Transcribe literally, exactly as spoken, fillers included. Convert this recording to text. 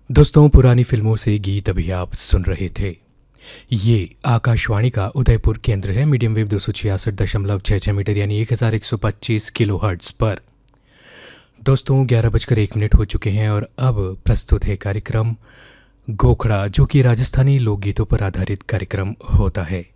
दोस्तों, पुरानी फिल्मों से गीत अभी आप सुन रहे थे। ये आकाशवाणी का उदयपुर केंद्र है। मीडियम वेव दो सौ छियासठ दशमलव छः छः मीटर यानी एक हज़ार एक सौ पच्चीस किलो हर्ट्स पर। दोस्तों, ग्यारह बजकर एक मिनट हो चुके हैं और अब प्रस्तुत है कार्यक्रम गोखड़ा, जो कि राजस्थानी लोकगीतों पर आधारित कार्यक्रम होता है।